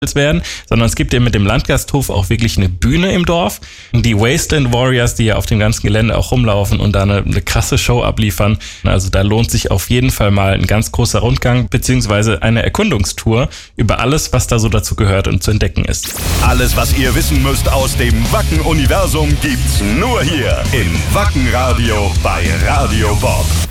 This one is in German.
werden, sondern es gibt ja mit dem Landgasthof auch wirklich eine Bühne im Dorf. Die Wasteland Warriors, die ja auf dem ganzen Gelände auch rumlaufen und da eine krasse Show abliefern. Also da lohnt sich auf jeden Fall mal ein ganz großer Rundgang beziehungsweise eine Erkundungstour über alles, was da so dazu gehört und zu entdecken ist. Alles, was ihr wissen müsst aus dem Wacken-Universum, gibt's nur hier im Wacken-Radio bei Radio Bob.